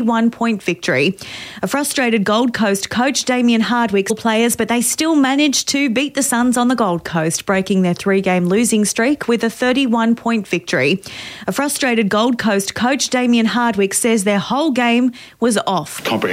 1-point victory. A frustrated Gold Coast coach Damien Hardwick players, but they still managed to beat the Suns on the Gold Coast, breaking their 3-game losing streak with a 31-point victory. A frustrated Gold Coast coach Damien Hardwick says their whole game was off.